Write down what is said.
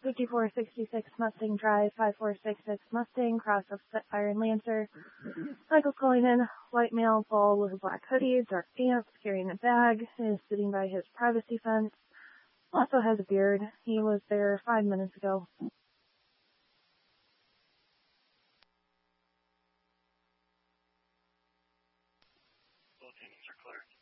5466 Mustang Drive, 5466 Mustang, cross of Spitfire and Lancer. Michael's calling in. White male, bald with a black hoodie, dark pants, carrying a bag, is sitting by his privacy fence. Also has a beard. He was there 5 minutes ago. Both engines are clear.